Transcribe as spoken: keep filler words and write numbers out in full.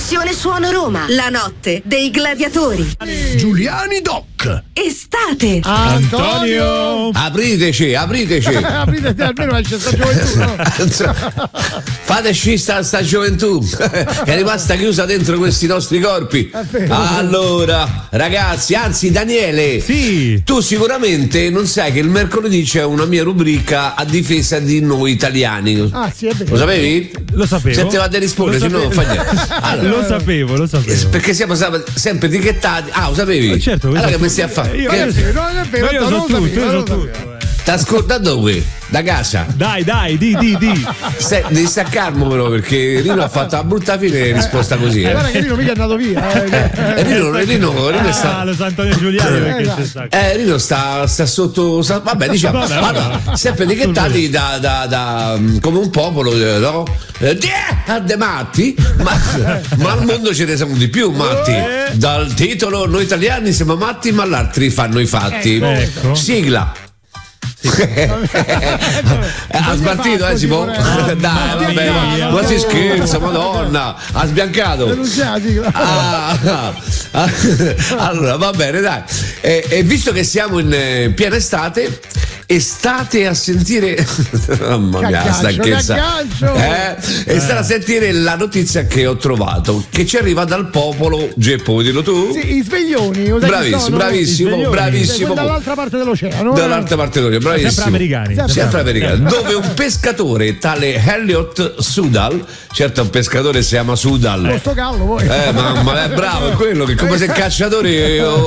Trasmissione Suono Roma, la notte dei gladiatori. Giuliani Doc. Estate. Antonio. Apriteci, apriteci. Aprite almeno c'è sta gioventù, no? Fateci sta, sta gioventù che è rimasta chiusa dentro questi nostri corpi. Allora, ragazzi, anzi Daniele, sì, tu sicuramente non sai che il mercoledì c'è una mia rubrica a difesa di noi italiani. Ah, sì, è vero. Lo sapevi? Lo sapevo. Se te va a rispondere, se no non fa niente. Allora, lo sapevo, lo sapevo. perché siamo sempre etichettati. Ah, lo sapevi? Ma certo, allora che mi mi stai a fare? Io, Che... io, sì, no, è vero, io so tutto, io so tutto. T'ascolta da dove? Da casa? Dai, dai, di, di, di. Se, devi staccarmo però perché Rino ha fatto la brutta fine e risposta così. Eh. Guarda che Rino mica è andato via. Eh, Rino, Rino, Rino sta. Ah, lo San Antonio Giuliani perché sta. Eh, Rino sta, sta sotto. Sta, vabbè, diciamo. Vabbè, allora, vabbè. sempre etichettati da, da, da, come un popolo, no? Eh, a de matti, ma, ma al mondo ce ne siamo di più matti. Dal titolo noi italiani siamo matti, ma gli altri fanno i fatti. Ecco. Sigla. Ha spartito, eh, si può? Dai, vabbè, ma, ma si scherza, madonna, ha sbiancato. Ah, ah, allora, va bene, dai. E, e visto che siamo in eh, piena estate, e state a sentire mamma mia, la stanchezza, eh? E state a sentire la notizia che ho trovato, che ci arriva dal popolo. Geppo, vuoi dirlo tu? Sì, i sveglioni. Bravissimo, bravissimo, bravissimo. Dall'altra parte dell'oceano. Dall'altra parte dell'oceano, bravissimo. Sempre americani. Sempre, sempre americani. Dove un pescatore, tale Elliot Sudal, certo un pescatore si chiama Sudal. Lo sto gallo poi. Eh, mamma, è bravo, è quello che come se il cacciatore